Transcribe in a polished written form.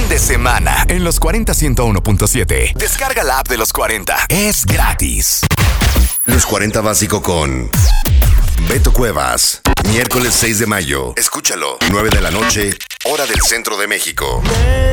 de semana en los 40-101.7. Descarga la app de los 40. Es gratis. Los 40 Básico con Beto Cuevas. Miércoles 6 de mayo. Escúchalo, 9 de la noche, hora del centro de México.